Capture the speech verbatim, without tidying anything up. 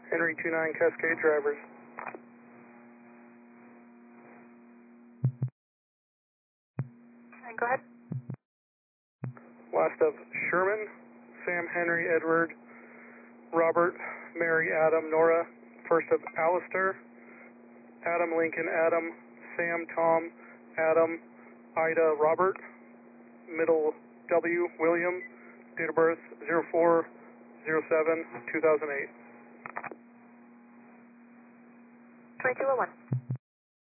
Henry two nine Cascade drivers. Go ahead. Last of Sherman, Sam Henry Edward, Robert, Mary Adam Nora. First of Alistair, Adam Lincoln Adam, Sam Tom Adam, Ida Robert. Middle W William. Date of birth zero four zero seven two thousand eight. twenty-two oh one.